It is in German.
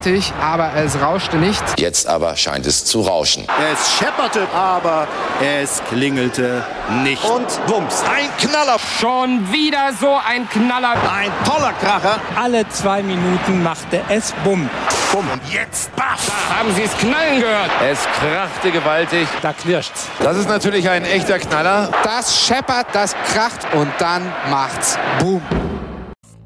gewaltig, aber es rauschte nicht. Jetzt aber scheint es zu rauschen. Es schepperte, aber es klingelte nicht. Und Wumms. Ein Knaller. Schon wieder so ein Knaller. Ein toller Kracher. Alle 2 Minuten machte es Bumm. Bumm. Und jetzt baff. Haben Sie es knallen gehört? Es krachte gewaltig. Da knirscht's. Das ist natürlich ein echter Knaller. Das scheppert, das kracht und dann macht's Boom.